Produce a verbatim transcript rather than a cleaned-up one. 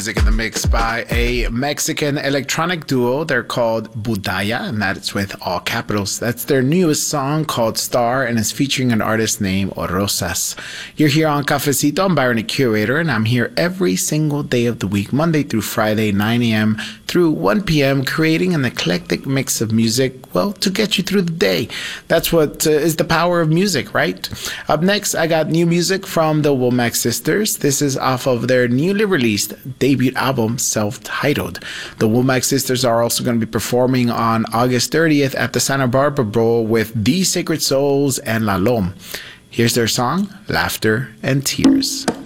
music in the mix by a Mexican electronic duo. They're called Budaya, and that's with all capitals. That's their newest song called Star, and it's featuring an artist named Rosas. You're here on Cafecito. I'm Byron, the curator, and I'm here every single day of the week, Monday through Friday, nine a.m. through one p.m., creating an eclectic mix of music, well, to get you through the day. That's what uh, is the power of music, right? Up next, I got new music from the Womack Sisters. This is off of their newly released debut album, self-titled. The Womack Sisters are also going to be performing on August thirtieth at the Santa Barbara Bowl with The Sacred Souls and La Lom. Here's their song, Laughter and Tears.